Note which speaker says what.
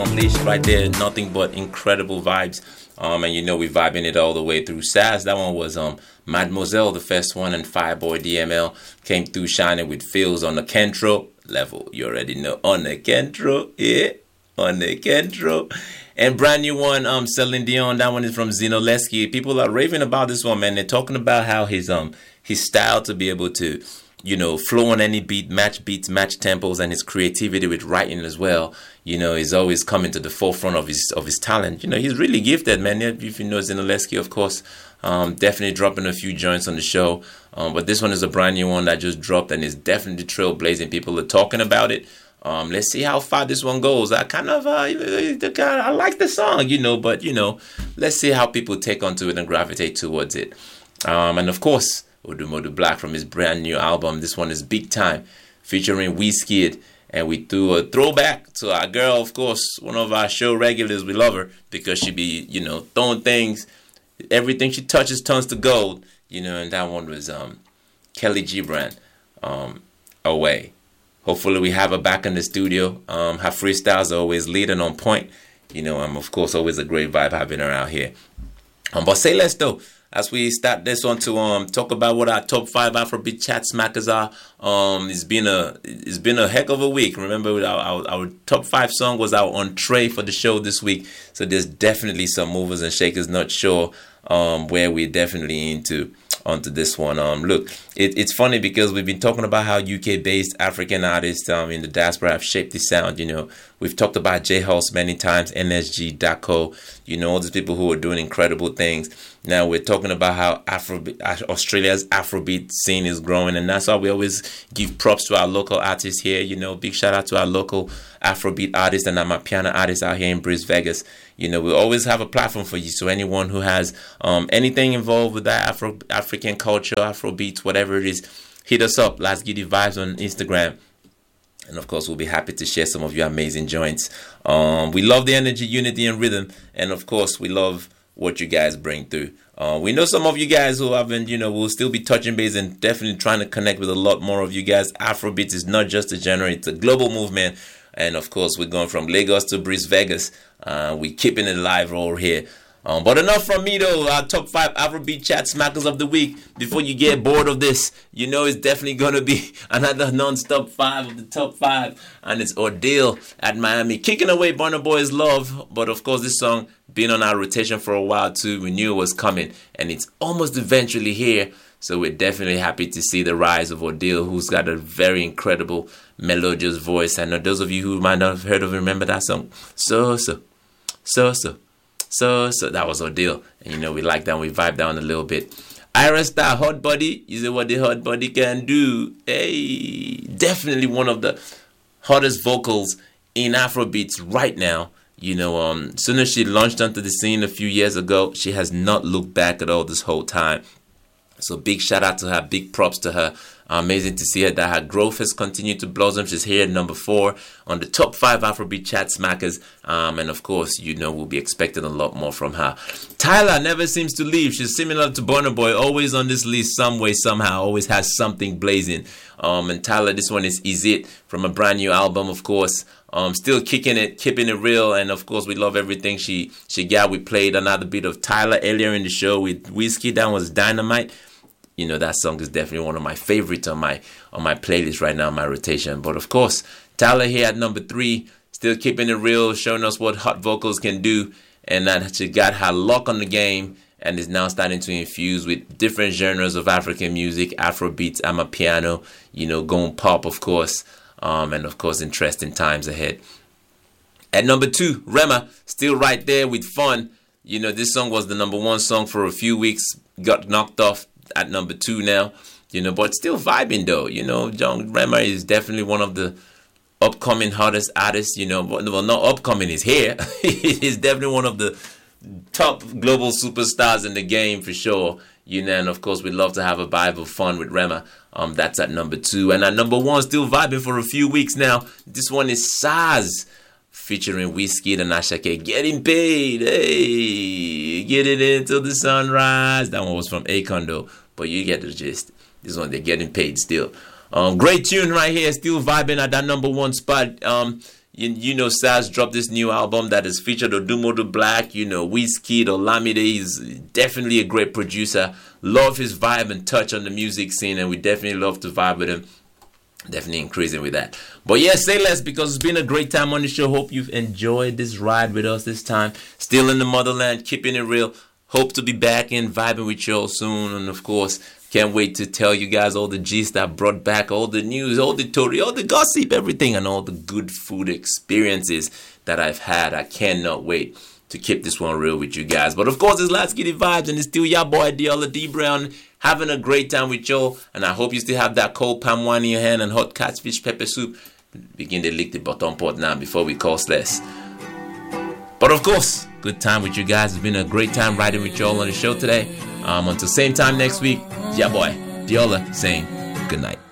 Speaker 1: Unleashed right there, nothing but incredible vibes. And we vibing it all the way through. Saz, that one was Mademoiselle, the first one, and Fireboy DML came through shining with feels on the Kentro level. You already know, on the Kentro, yeah, on the Kentro. And brand new one, Celine Dion, that one is from Zinoleski. People are raving about this one, man. They're talking about how his style to be able to, flow on any beat, match beats, match tempos, and his creativity with writing as well, is always coming to the forefront of his talent. He's really gifted, man. If you know Zinoleski, of course, definitely dropping a few joints on the show. But this one is a brand new one that just dropped and is definitely trailblazing. People are talking about it. Let's see how far this one goes. I like the song, but let's see how people take onto it and gravitate towards it. And of course, Odumodu Black from his brand new album. This one is Big Time, featuring Wizkid. And we threw a throwback to our girl, of course, one of our show regulars. We love her because she be, throwing things. Everything she touches turns to gold, and that one was Kelly Gibran, Away. Hopefully we have her back in the studio. Her freestyles are always leading on point. Of course, always a great vibe having her out here. But say less though. As we start this one to talk about what our top 5 Afrobeat chat smackers are, it's been a heck of a week. Remember, our top 5 song was our entree for the show this week. So there's definitely some movers and shakers. Not sure where we're definitely onto this one. Look, it's funny because we've been talking about how UK-based African artists in the diaspora have shaped the sound. We've talked about J-Hulse many times, NSG, Daco, all these people who are doing incredible things. Now we're talking about how Australia's Afrobeat scene is growing, and that's why we always give props to our local artists here. Big shout out to our local Afrobeat artists and our piano artists out here in Bris Vegas. We always have a platform for you. So anyone who has anything involved with that African culture, Afrobeats, whatever it is, hit us up. Let's get the vibes on Instagram. And of course, we'll be happy to share some of your amazing joints. We love the energy, unity, and rhythm. And of course, we love what you guys bring through. We know some of you guys who haven't, will still be touching base and definitely trying to connect with a lot more of you guys. Afrobeat is not just a genre, it's a global movement. And of course, we're going from Lagos to Bris Vegas. We're keeping it live over here. But enough from me though. Our top 5 Afrobeat chat smackers of the week. Before you get bored of this, it's definitely going to be another non-stop 5 of the top 5. And it's Ordeal at Miami. Kicking away Burna Boy's Love. But of course, this song been on our rotation for a while too. We knew it was coming. And it's almost eventually here. So we're definitely happy to see the rise of Ordeal, who's got a very incredible melodious voice. I know those of you who might not have heard of it, remember that song. So that was Ordeal. And we like that, we vibe down a little bit. Ira Star, Hot Body, is it what the Hot Body can do? Hey, definitely one of the hottest vocals in Afrobeats right now. Soon as she launched onto the scene a few years ago, she has not looked back at all this whole time. So big shout out to her, big props to her. Amazing to see her that her growth has continued to blossom. She's here at number 4 on the top 5 Afrobeat chat smackers. And of course, we'll be expecting a lot more from her. Tyla never seems to leave. She's similar to Burna Boy, always on this list some way, somehow, always has something blazing. And Tyla, this one is It from a brand new album, of course. Still kicking it, keeping it real, and of course we love everything she got. We played another bit of Tyla earlier in the show with Wizkid. That was Dynamite. That song is definitely one of my favorites on my playlist right now, my rotation. But of course, Tyla here at number 3, still keeping it real, showing us what hot vocals can do, and that she got her lock on the game and is now starting to infuse with different genres of African music, Afrobeats, amapiano, going pop, of course, and of course, interesting times ahead. At number 2, Rema, still right there with Fun. This song was the number 1 song for a few weeks, got knocked off at number 2 now, but still vibing though. John Rema is definitely one of the upcoming hottest artists, well, not upcoming, he's here. He's definitely one of the top global superstars in the game for sure. And of course, we'd love to have a vibe of Fun with Rema. That's at number 2. And at number 1, still vibing for a few weeks now. This one is Saz, featuring Wizkid and Ashake, Getting Paid. Hey, get it until the sunrise. That one was from Akon though, but you get the gist. This one, they're getting paid still. Great tune right here, still vibing at that number 1 spot. You know, Saz dropped this new album that has featured Odumodu Black, you know, Wizkid, Olamide. He's definitely a great producer. Love his vibe and touch on the music scene, and we definitely love to vibe with him. Definitely increasing with that. But yeah, say less, because it's been a great time on the show. Hope you've enjoyed this ride with us this time. Still in the motherland, keeping it real. Hope to be back in vibing with y'all soon. And of course, can't wait to tell you guys all the gist that brought back, all the news, all the story, all the gossip, everything, and all the good food experiences that I've had. I cannot wait to keep this one real with you guys. But of course, it's Let's Get It Vibes, and it's still your boy Diola D Brown, having a great time with y'all. And I hope you still have that cold palm wine in your hand and hot catfish pepper soup. Begin to lick the bottom pot now before we call less. But of course, good time with you guys. It's been a great time riding with y'all on the show today. Until same time next week, your boy Diola saying good night.